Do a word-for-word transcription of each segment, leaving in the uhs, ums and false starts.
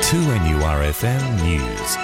two N U R F M News.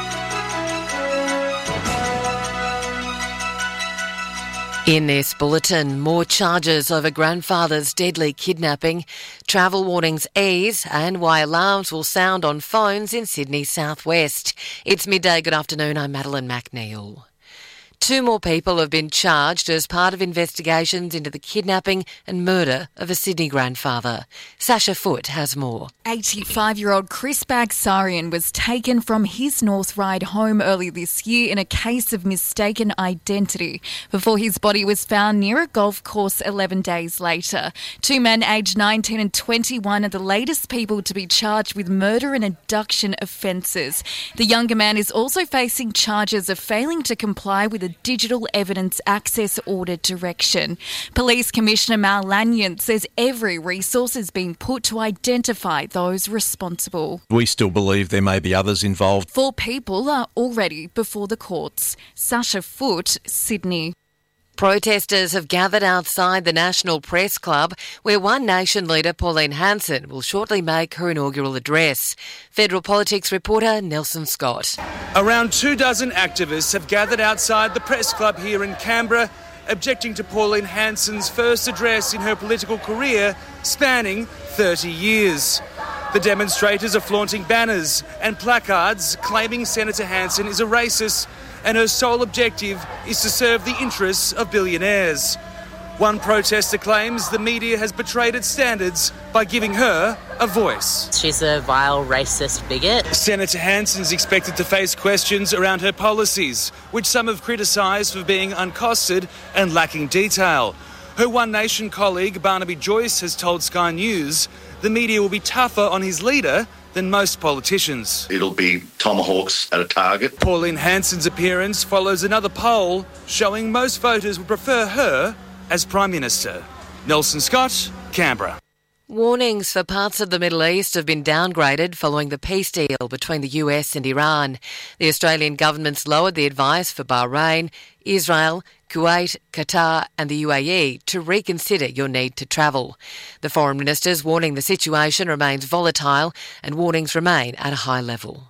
In this bulletin, more charges over grandfather's deadly kidnapping, travel warnings ease, and why alarms will sound on phones in Sydney's southwest. It's midday. Good afternoon. I'm Madeline McNeil. Two more people have been charged as part of investigations into the kidnapping and murder of a Sydney grandfather. Sasha Foote has more. eighty-five-year-old Chris Bagsarian was taken from his North Ryde home early this year in a case of mistaken identity before his body was found near a golf course eleven days later. Two men aged nineteen and twenty-one are the latest people to be charged with murder and abduction offences. The younger man is also facing charges of failing to comply with a Digital Evidence Access Order direction. Police Commissioner Mal Lanyon says every resource is being put to identify those responsible. We still believe there may be others involved. Four people are already before the courts. Sasha Foote, Sydney. Protesters have gathered outside the National Press Club, where One Nation leader Pauline Hanson will shortly make her inaugural address. Federal Politics reporter Nelson Scott. Around two dozen activists have gathered outside the Press Club here in Canberra, objecting to Pauline Hanson's first address in her political career, spanning thirty years. The demonstrators are flaunting banners and placards claiming Senator Hanson is a racist and her sole objective is to serve the interests of billionaires. One protester claims the media has betrayed its standards by giving her a voice. She's a vile racist bigot. Senator Hanson's expected to face questions around her policies, which some have criticised for being uncosted and lacking detail. Her One Nation colleague Barnaby Joyce has told Sky News the media will be tougher on his leader than most politicians. It'll be tomahawks at a target. Pauline Hanson's appearance follows another poll showing most voters would prefer her as Prime Minister. Nelson Scott, Canberra. Warnings for parts of the Middle East have been downgraded following the peace deal between the U S and Iran. The Australian government's lowered the advice for Bahrain, Israel, Kuwait, Qatar and the U A E to reconsider your need to travel. The foreign ministers warning the situation remains volatile and warnings remain at a high level.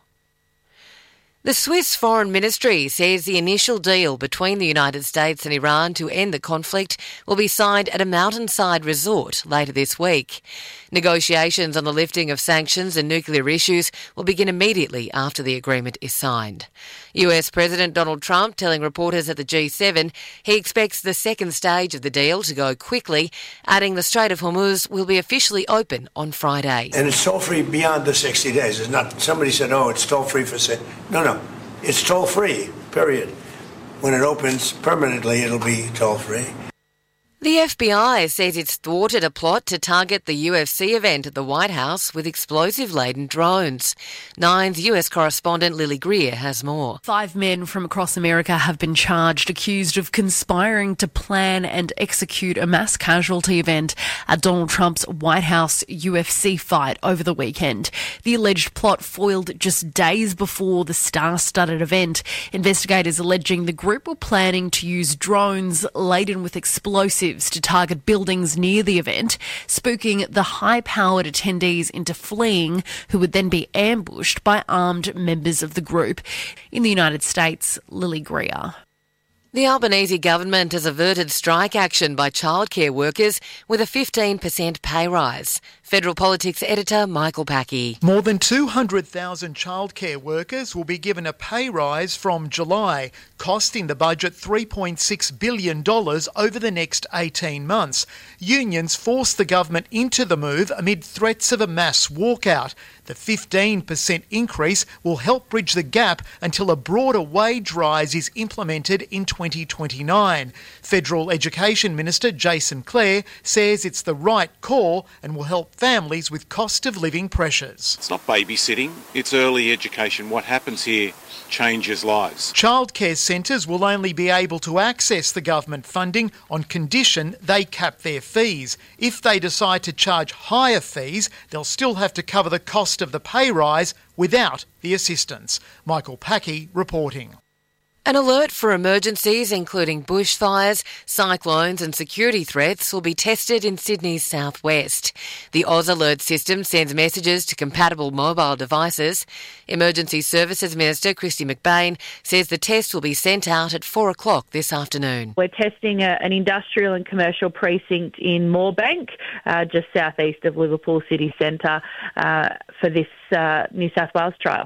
The Swiss Foreign Ministry says the initial deal between the United States and Iran to end the conflict will be signed at a mountainside resort later this week. Negotiations on the lifting of sanctions and nuclear issues will begin immediately after the agreement is signed. U S President Donald Trump telling reporters at the G seven he expects the second stage of the deal to go quickly, adding the Strait of Hormuz will be officially open on Friday. And it's toll-free beyond the sixty days. It's not, somebody said, oh, it's toll-free for... Se-. No, no. It's toll-free, period. When it opens permanently, it'll be toll-free. The F B I says it's thwarted a plot to target the U F C event at the White House with explosive-laden drones. Nine's U S correspondent Lily Greer has more. Five men from across America have been charged, accused of conspiring to plan and execute a mass casualty event at Donald Trump's White House U F C fight over the weekend. The alleged plot foiled just days before the star-studded event. Investigators alleging the group were planning to use drones laden with explosives to target buildings near the event, spooking the high-powered attendees into fleeing, who would then be ambushed by armed members of the group. In the United States, Lily Greer. The Albanese government has averted strike action by childcare workers with a fifteen percent pay rise. Federal Politics editor Michael Packey. More than two hundred thousand childcare workers will be given a pay rise from July, costing the budget three point six billion dollars over the next eighteen months. Unions forced the government into the move amid threats of a mass walkout. The fifteen percent increase will help bridge the gap until a broader wage rise is implemented in twenty twenty-nine. Federal Education Minister Jason Clare says it's the right call and will help families with cost of living pressures. It's not babysitting, it's early education. What happens here changes lives. Childcare centres will only be able to access the government funding on condition they cap their fees. If they decide to charge higher fees, they'll still have to cover the cost of the pay rise without the assistance. Michael Packey reporting. An alert for emergencies, including bushfires, cyclones and security threats, will be tested in Sydney's southwest. The Oz Alert system sends messages to compatible mobile devices. Emergency Services Minister Kristy McBain says the test will be sent out at four o'clock this afternoon. We're testing a, an industrial and commercial precinct in Moorebank, uh, just southeast of Liverpool city centre, uh, for this uh, New South Wales trial.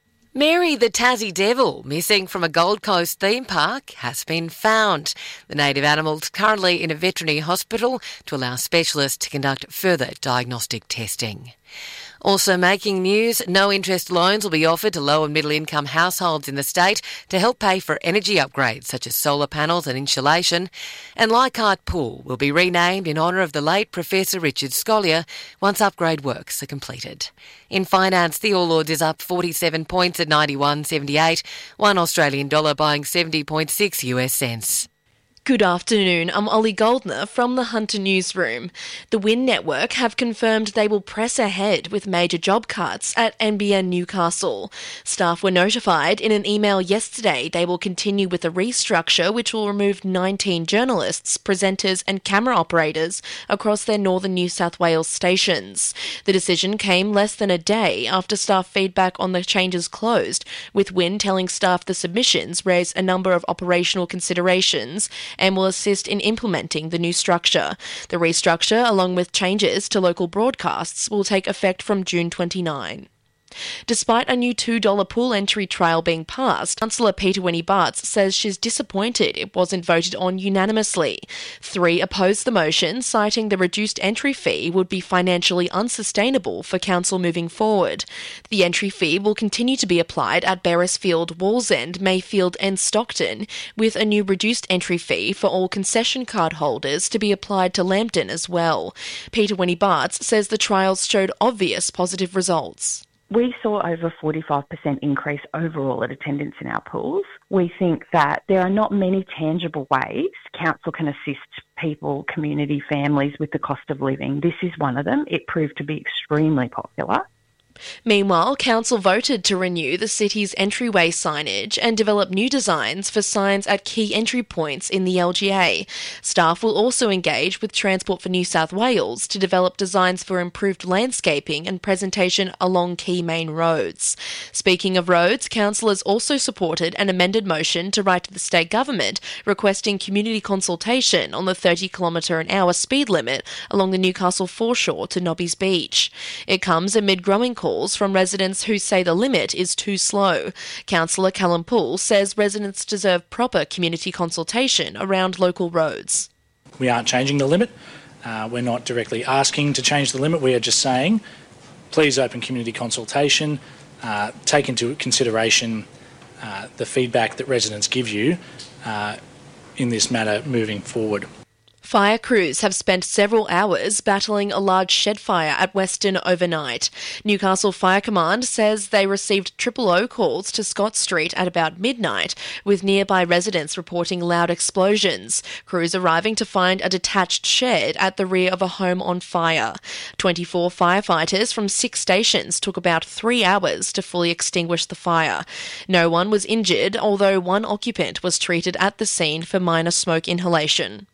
Mary the Tassie Devil, missing from a Gold Coast theme park, has been found. The native animal is currently in a veterinary hospital to allow specialists to conduct further diagnostic testing. Also making news, no-interest loans will be offered to low and middle-income households in the state to help pay for energy upgrades such as solar panels and insulation. And Leichhardt Pool will be renamed in honour of the late Professor Richard Scolyer once upgrade works are completed. In finance, the All Ords is up forty-seven points at ninety-one seventy-eight, one Australian dollar buying seventy point six US cents. Good afternoon, I'm Ollie Goldner from the Hunter Newsroom. The WIN Network have confirmed they will press ahead with major job cuts at N B N Newcastle. Staff were notified in an email yesterday they will continue with a restructure which will remove nineteen journalists, presenters and camera operators across their northern New South Wales stations. The decision came less than a day after staff feedback on the changes closed, with WIN telling staff the submissions raise a number of operational considerations and will assist in implementing the new structure. The restructure, along with changes to local broadcasts, will take effect from June twenty-ninth. Despite a new two dollars pool entry trial being passed, Councillor Peter Winnie-Bartz says she's disappointed it wasn't voted on unanimously. Three opposed the motion, citing the reduced entry fee would be financially unsustainable for council moving forward. The entry fee will continue to be applied at Beresfield, Wallsend, Mayfield and Stockton, with a new reduced entry fee for all concession card holders to be applied to Lambton as well. Peter Winnie-Bartz says the trials showed obvious positive results. We saw over a forty-five percent increase overall at attendance in our pools. We think that there are not many tangible ways council can assist people, community, families with the cost of living. This is one of them. It proved to be extremely popular. Meanwhile, Council voted to renew the city's entryway signage and develop new designs for signs at key entry points in the L G A. Staff will also engage with Transport for New South Wales to develop designs for improved landscaping and presentation along key main roads. Speaking of roads, councillors also supported an amended motion to write to the state government requesting community consultation on the thirty kilometre an hour speed limit along the Newcastle foreshore to Nobby's Beach. It comes amid growing calls from residents who say the limit is too slow. Councillor Callum Poole says residents deserve proper community consultation around local roads. We aren't changing the limit. Uh, we're not directly asking to change the limit. We are just saying, please open community consultation, uh, take into consideration uh, the feedback that residents give you uh, in this matter moving forward. Fire crews have spent several hours battling a large shed fire at Western overnight. Newcastle Fire Command says they received triple O calls to Scott Street at about midnight, with nearby residents reporting loud explosions. Crews arriving to find a detached shed at the rear of a home on fire. twenty-four firefighters from six stations took about three hours to fully extinguish the fire. No one was injured, although one occupant was treated at the scene for minor smoke inhalation.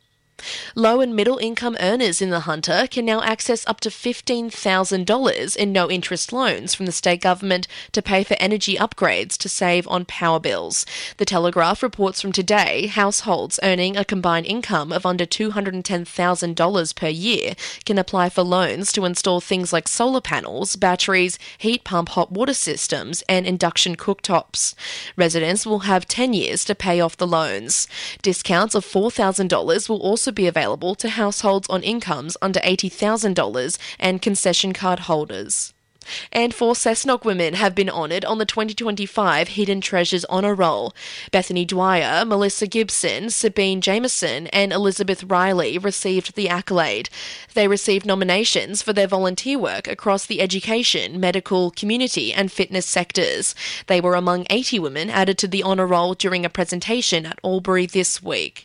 Low and middle income earners in the Hunter can now access up to fifteen thousand dollars in no-interest loans from the state government to pay for energy upgrades to save on power bills. The Telegraph reports from today households earning a combined income of under two hundred ten thousand dollars per year can apply for loans to install things like solar panels, batteries, heat pump hot water systems and induction cooktops. Residents will have ten years to pay off the loans. Discounts of four thousand dollars will also be available to households on incomes under eighty thousand dollars and concession card holders. And four Cessnock women have been honoured on the twenty twenty-five Hidden Treasures Honour Roll. Bethany Dwyer, Melissa Gibson, Sabine Jameson and Elizabeth Riley received the accolade. They received nominations for their volunteer work across the education, medical, community and fitness sectors. They were among eighty women added to the honour roll during a presentation at Albury this week.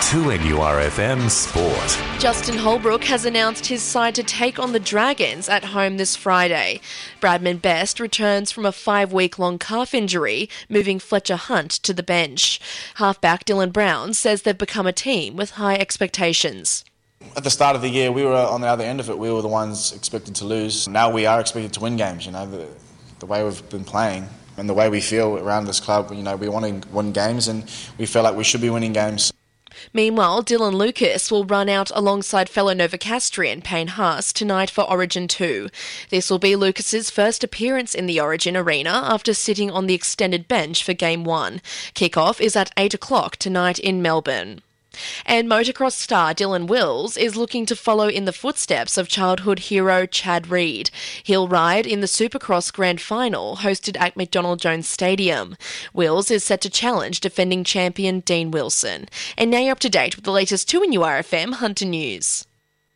two N U R F M Sport. Justin Holbrook has announced his side to take on the Dragons at home this Friday. Bradman Best returns from a five-week-long calf injury, moving Fletcher Hunt to the bench. Halfback Dylan Brown says they've become a team with high expectations. At the start of the year, we were on the other end of it. We were the ones expected to lose. Now we are expected to win games, you know, the, the way we've been playing and the way we feel around this club. You know, we want to win games and we feel like we should be winning games. Meanwhile, Dylan Lucas will run out alongside fellow Novocastrian Payne Haas tonight for Origin two. This will be Lucas's first appearance in the Origin arena after sitting on the extended bench for Game one. Kick-off is at eight o'clock tonight in Melbourne. And motocross star Dylan Wills is looking to follow in the footsteps of childhood hero Chad Reed. He'll ride in the Supercross Grand Final hosted at McDonald Jones Stadium. Wills is set to challenge defending champion Dean Wilson. And now you're up to date with the latest two N U R F M Hunter News.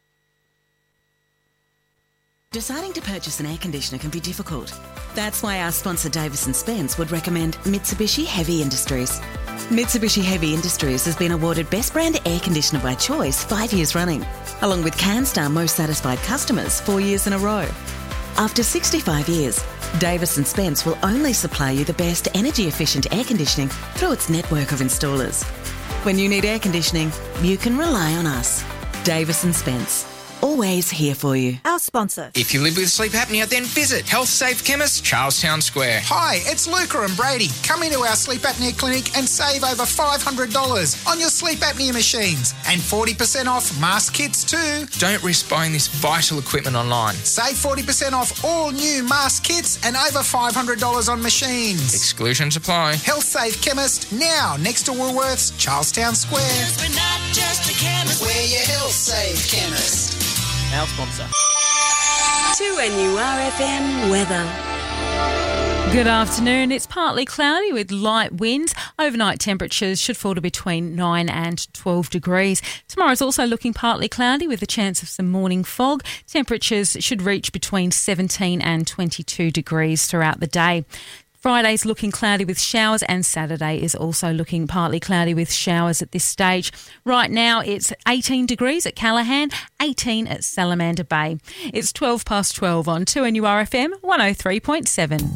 Deciding to purchase an air conditioner can be difficult. That's why our sponsor Davis and Spence would recommend Mitsubishi Heavy Industries. Mitsubishi Heavy Industries has been awarded Best Brand Air Conditioner by Choice five years running, along with CanStar Most Satisfied Customers four years in a row. After sixty-five years, Davis and Spence will only supply you the best energy-efficient air conditioning through its network of installers. When you need air conditioning, you can rely on us. Davis and Spence. Always here for you. Our sponsor. If you live with sleep apnea, then visit Health Safe Chemist, Charlestown Square. Hi, it's Luca and Brady. Come into our sleep apnea clinic and save over five hundred dollars on your sleep apnea machines and forty percent off mask kits too. Don't risk buying this vital equipment online. Save forty percent off all new mask kits and over five hundred dollars on machines. Exclusions apply. Health Safe Chemist, now next to Woolworths, Charlestown Square. We're not just a chemist, we're your Health Safe Chemist. Our sponsor. two N U R F M weather. Good afternoon. It's partly cloudy with light winds. Overnight temperatures should fall to between nine and twelve degrees. Tomorrow's also looking partly cloudy with a chance of some morning fog. Temperatures should reach between seventeen and twenty-two degrees throughout the day. Friday's looking cloudy with showers and Saturday is also looking partly cloudy with showers at this stage. Right now it's eighteen degrees at Callaghan, eighteen at Salamander Bay. It's twelve past twelve on two N U R F M one oh three point seven.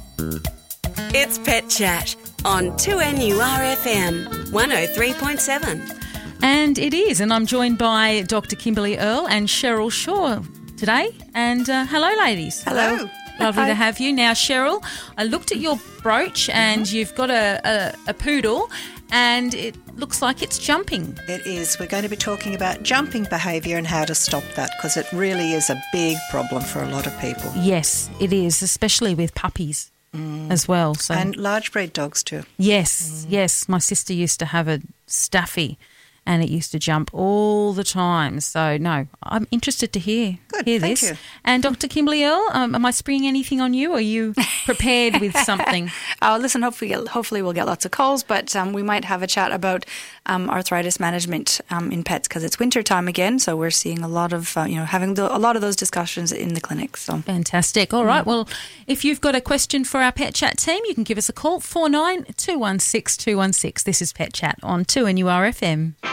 It's Pet Chat on two N U R F M one oh three point seven. And it is, and I'm joined by Doctor Kimberly Earle and Cheryl Shaw today. And uh, hello, ladies. Hello. Lovely Hi. to have you. Now, Cheryl, I looked at your brooch and mm-hmm. you've got a, a, a poodle and it looks like it's jumping. It is. We're going to be talking about jumping behaviour and how to stop that because it really is a big problem for a lot of people. Yes, it is, especially with puppies mm. as well. So and large breed dogs too. Yes, mm. yes. My sister used to have a Staffy and it used to jump all the time. So, no, I'm interested to hear, Good, hear thank this. You. And Doctor Kimberly Earle, um, am I springing anything on you? Are you prepared with something? Oh, listen, hopefully, hopefully we'll get lots of calls, but um, we might have a chat about um, arthritis management um, in pets because it's winter time again, so we're seeing a lot of, uh, you know, having the, a lot of those discussions in the clinic. So Fantastic. All right, well, if you've got a question for our Pet Chat team, you can give us a call, four nine two one six two one six. This is Pet Chat on two N U R F M.